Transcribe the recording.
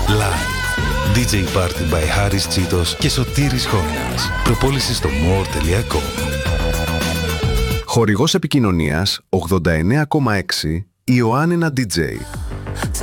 Live. DJ Party by Harris Cheetos και Σωτήρης Χώνας. Προπόληση στο more.com. Χορηγός επικοινωνίας 89,6 Ιωάννινα DJ.